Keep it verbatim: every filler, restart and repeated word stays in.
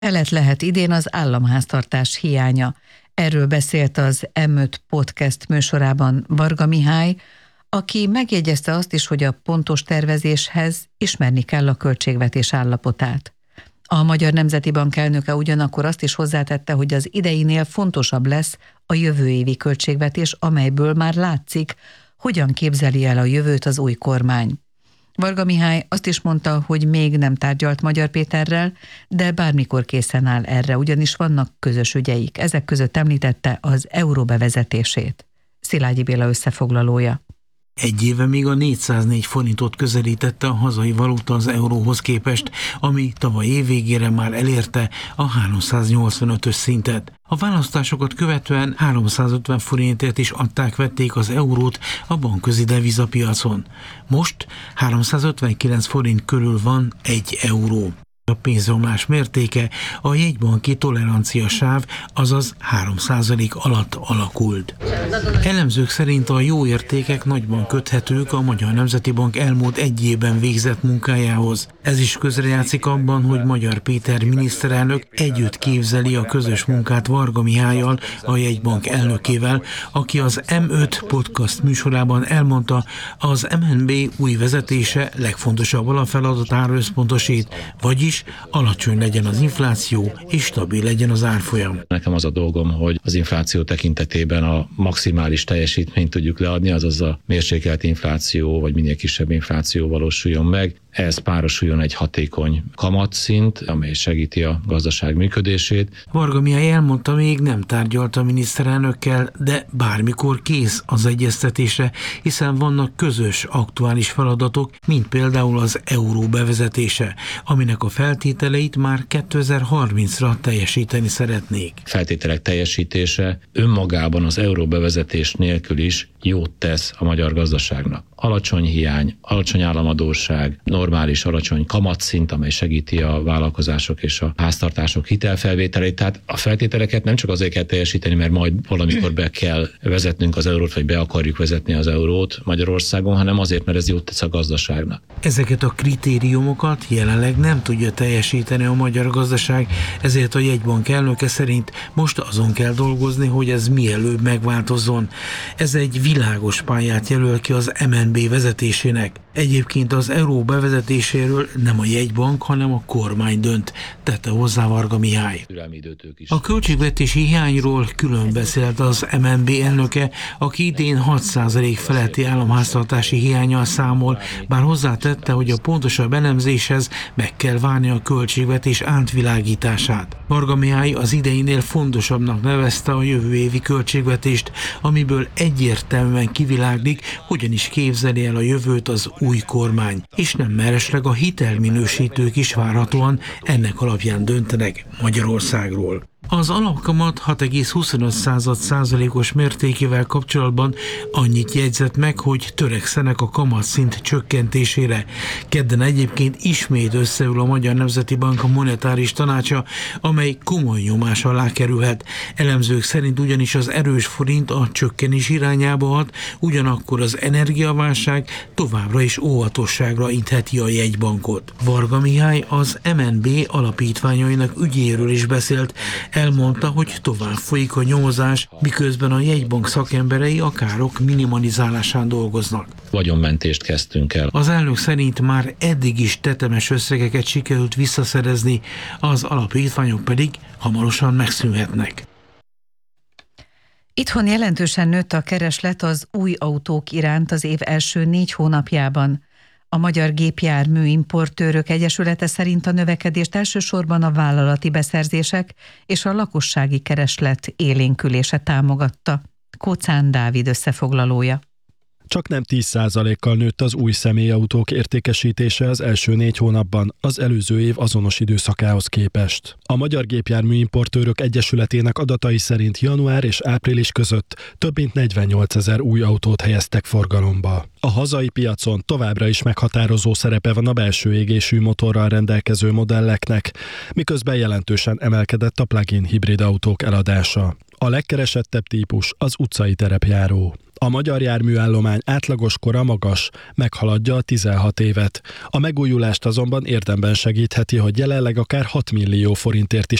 Elet lehet idén az államháztartás hiánya. Erről beszélt az em öt podcast műsorában Varga Mihály, aki megjegyezte azt is, hogy a pontos tervezéshez ismerni kell a költségvetés állapotát. A Magyar Nemzeti Bank elnöke ugyanakkor azt is hozzátette, hogy az ideinél fontosabb lesz a jövő évi költségvetés, amelyből már látszik, hogyan képzeli el a jövőt az új kormány. Varga Mihály azt is mondta, hogy még nem tárgyalt Magyar Péterrel, de bármikor készen áll erre, ugyanis vannak közös ügyeik. Ezek között említette az euró bevezetését. Szilágyi Béla összefoglalója. Egy éve még a négyszáznégy forintot közelítette a hazai valuta az euróhoz képest, ami tavaly év végére már elérte a háromszáznyolcvanötös szintet. A választásokat követően háromszázötven forintért is adták-vették az eurót a bankközi devizapiacon. Most háromszázötvenkilenc forint körül van egy euró. A pénzromlás mértéke a jegybanki tolerancia sáv, azaz három százalék alatt alakult. Elemzők szerint a jó értékek nagyban köthetők a Magyar Nemzeti Bank elmúlt egy évben végzett munkájához. Ez is közrejátszik abban, hogy Magyar Péter miniszterelnök együtt képzeli a közös munkát Varga Mihállyal, a jegybank elnökével, aki az em öt podcast műsorában elmondta, az em en bé új vezetése legfontosabb alapfeladatára összpontosít, vagyis alacsony legyen az infláció és stabil legyen az árfolyam. Nekem az a dolgom, hogy az infláció tekintetében a maximális teljesítményt tudjuk leadni, azaz a mérsékelt infláció vagy minél kisebb infláció valósuljon meg. Ez párosuljon egy hatékony kamatszint, amely segíti a gazdaság működését. Varga Mihály elmondta, még nem tárgyalt a miniszterelnökkel, de bármikor kész az egyeztetésre, hiszen vannak közös aktuális feladatok, mint például az euró bevezetése, aminek a feltételeit már kétezer-harmincra teljesíteni szeretnék. Feltételek teljesítése önmagában az euró bevezetés nélkül is jót tesz a magyar gazdaságnak. Alacsony hiány, alacsony államadósság, normális, alacsony kamatszint, amely segíti a vállalkozások és a háztartások hitelfelvételét. Tehát a feltételeket nem csak azért kell teljesíteni, mert majd valamikor be kell vezetnünk az eurót, vagy be akarjuk vezetni az eurót Magyarországon, hanem azért, mert ez jót tesz a gazdaságnak. Ezeket a kritériumokat jelenleg nem tudja teljesíteni a magyar gazdaság, ezért a jegybank elnöke szerint most azon kell dolgozni, hogy ez mielőbb megváltozzon. Ez egy világos pályát jelöl ki az em en bé vezetésének. Egyébként az euró bevezetéséről nem a jegybank, hanem a kormány dönt, tette hozzá Varga Mihály. A költségvetési hiányról külön beszélt az em en bé elnöke, aki idén hat százalék feletti államháztartási hiánnyal számol, bár hozzátette, hogy a pontosabb elemzéshez meg kell várni a költségvetés átvilágítását. Varga Mihály az ideinél fontosabbnak nevezte a jövő évi költségvetést, amiből egyértelműen kiviláglik, hogyan is képzeli el a jövőt az új kormány, és nem mellesleg a hitelminősítők is várhatóan ennek alapján döntenek Magyarországról. Az alapkamat hat egész huszonöt százalékos mértékével kapcsolatban annyit jegyzett meg, hogy törekszenek a kamatszint csökkentésére. Kedden egyébként ismét összeül a Magyar Nemzeti Bank a monetáris tanácsa, amely komoly nyomás alá kerülhet. Elemzők szerint ugyanis az erős forint a csökkenés irányába hat, ugyanakkor az energiaválság továbbra is óvatosságra intheti a jegybankot. Varga Mihály az em en bé alapítványainak ügyéről is beszélt. Elmondta, hogy tovább folyik a nyomozás, miközben a jegybank szakemberei a károk minimalizálásán dolgoznak. Vagyonmentést kezdtünk el. Az elnök szerint már eddig is tetemes összegeket sikerült visszaszerezni, az alapítványok pedig hamarosan megszűnhetnek. Itthon jelentősen nőtt a kereslet az új autók iránt az év első négy hónapjában. A Magyar Gépjármű Importőrök Egyesülete szerint a növekedést elsősorban a vállalati beszerzések és a lakossági kereslet élénkülése támogatta. Kocán Dávid összefoglalója. Csak nem tíz százalékkal nőtt az új személyautók értékesítése az első négy hónapban az előző év azonos időszakához képest. A Magyar Gépjármű Importőrök Egyesületének adatai szerint január és április között több mint negyvennyolcezer új autót helyeztek forgalomba. A hazai piacon továbbra is meghatározó szerepe van a belső égésű motorral rendelkező modelleknek, miközben jelentősen emelkedett a plug-in hibrid autók eladása. A legkeresettebb típus az utcai terepjáró. A magyar járműállomány átlagos kora magas, meghaladja a tizenhat évet. A megújulást azonban érdemben segítheti, hogy jelenleg akár hat millió forintért is